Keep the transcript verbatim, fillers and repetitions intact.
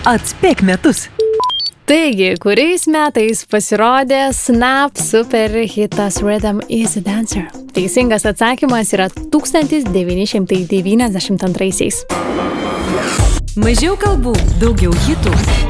Atspėk metus. Taigi, kuriais metais pasirodė Snap super hitas Rhythm is a Dancer? Teisingas atsakymas yra tūkstantis devyni šimtai devyniasdešimt antraisiais. Mažiau kalbų, daugiau hitų.